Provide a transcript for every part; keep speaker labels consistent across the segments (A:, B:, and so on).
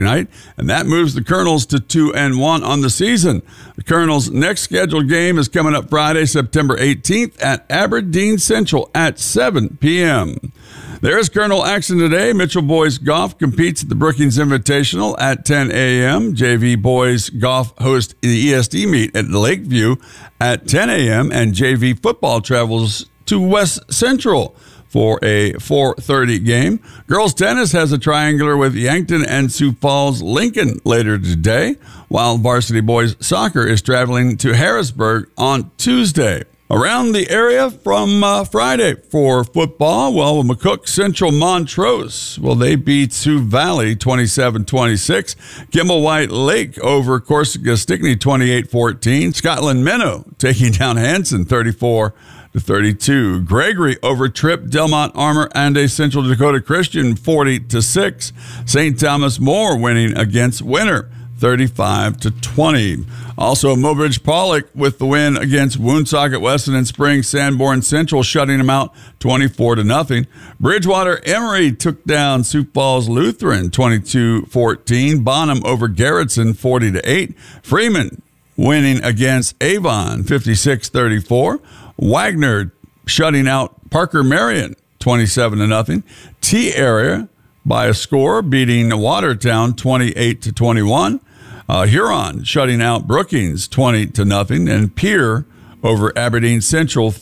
A: night, and that moves the Colonels to 2-1 on the season. The Colonels' next scheduled game is coming up Friday, September 18th at Aberdeen Central at 7 p.m. There is Colonel action today. Mitchell Boys Golf competes at the Brookings Invitational at 10 a.m. JV Boys Golf hosts the ESD meet at Lakeview at 10 a.m. And JV Football travels to West Central for a 4:30 game. Girls tennis has a triangular with Yankton and Sioux Falls Lincoln later today, while varsity boys soccer is traveling to Harrisburg on Tuesday. Around the area from Friday for football, well, McCook Central Montrose, well, they beat Sioux Valley 27-26. Kimball White Lake over Corsica Stickney 28-14. Scotland Minnow taking down Hanson 34-32. Gregory over Tripp Delmont Armor and a Central Dakota Christian 40-6. St. Thomas More winning against Winter 35-20. Also, Mobridge Pollock with the win against Woonsocket Weston and Spring Sanborn Central, shutting them out 24-0. Bridgewater Emory took down Sioux Falls Lutheran 22-14. Bonham over Garrettson 40-8. Freeman winning against Avon 56-34. Wagner shutting out Parker Marion 27-0. T Area by a score beating Watertown 28-21. Huron shutting out Brookings 20-0, and Pierre over Aberdeen Central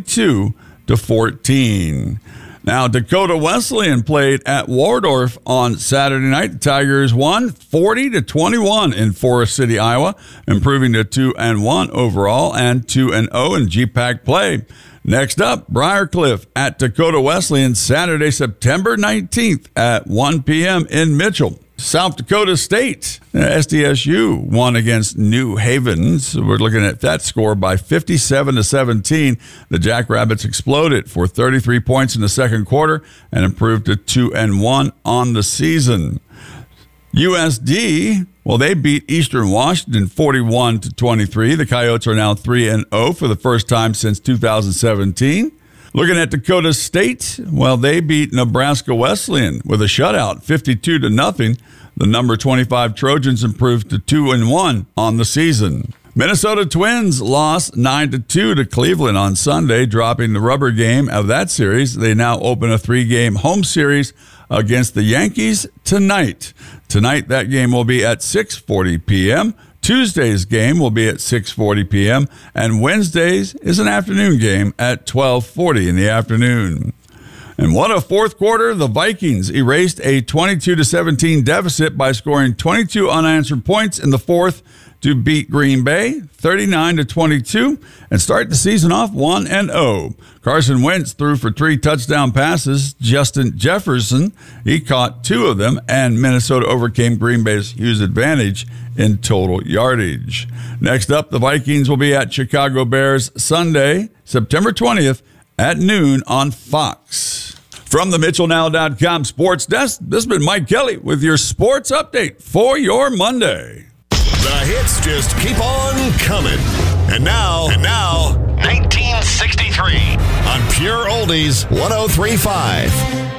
A: 42-14. Now, Dakota Wesleyan played at Waldorf on Saturday night. The Tigers won 40-21 in Forest City, Iowa, improving to 2-1 overall and 2-0 in GPAC play. Next up, Briarcliff at Dakota Wesleyan Saturday, September 19th at 1 p.m. in Mitchell. South Dakota State, SDSU won against New Havens. We're looking at that score by 57-17. The Jackrabbits exploded for 33 points in the second quarter and improved to 2-1 on the season. USD, well, they beat Eastern Washington 41-23. The Coyotes are now 3-0 for the first time since 2017. Looking at Dakota State, well, they beat Nebraska Wesleyan with a shutout, 52-0. The number 25 Trojans improved to 2-1 on the season. Minnesota Twins lost 9-2 to Cleveland on Sunday, dropping the rubber game of that series. They now open a 3-game home series against the Yankees tonight. Tonight, that game will be at 6:40 p.m. Tuesday's game will be at 6:40 p.m. and Wednesday's is an afternoon game at 12:40 in the afternoon. And what a fourth quarter. The Vikings erased a 22-17 deficit by scoring 22 unanswered points in the fourth to beat Green Bay 39-22 and start the season off 1-0. Carson Wentz threw for 3 touchdown passes. Justin Jefferson, he caught 2 of them, and Minnesota overcame Green Bay's huge advantage in total yardage. Next up, the Vikings will be at Chicago Bears Sunday, September 20th at noon on Fox. From the MitchellNow.com Sports Desk, this has been Mike Kelly with your sports update for your Monday.
B: The hits just keep on coming. And now, 1963 on Pure Oldies 103.5.